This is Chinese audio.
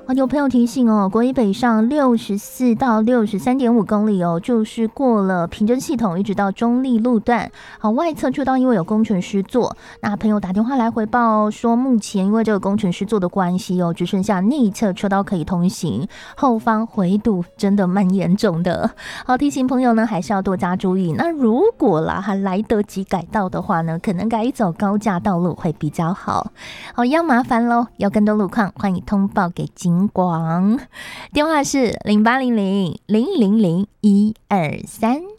有朋友提醒哦，国一北上64到63.5公里哦，就是过了平镇系统一直到中立路段，好，外侧车道因为有工程施作，那朋友打电话来回报说，目前因为这个工程施作的关系哦，只剩下内侧车道可以通行，后方回堵真的蛮严重的。好，提醒朋友呢还是要多加注意。那如果啦还来得及改道的话呢，可能改走高架道路会比较好。好，要麻烦咯，有更多路况欢迎通报给警广，电话是0800 000 123。